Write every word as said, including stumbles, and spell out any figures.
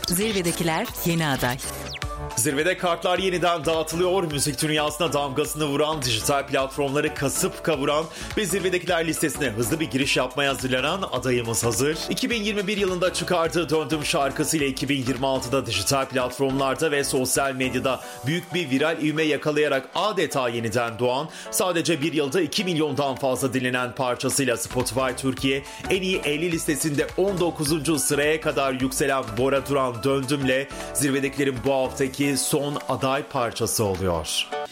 Zirvedekiler yeni aday. Zirvede kartlar yeniden dağıtılıyor. Müzik dünyasına damgasını vuran, dijital platformları kasıp kavuran ve zirvedekiler listesine hızlı bir giriş yapmaya hazırlanan adayımız hazır. iki bin yirmi bir yılında çıkardığı Döndüm şarkısıyla iki bin yirmi altıda dijital platformlarda ve sosyal medyada büyük bir viral ivme yakalayarak adeta yeniden doğan, sadece bir yılda iki milyondan fazla dinlenen parçasıyla Spotify Türkiye en iyi elli listesinde on dokuzuncu sıraya kadar yükselen Bora Duran Döndüm'le zirvedekilerin bu haftaki son aday parçası oluyor.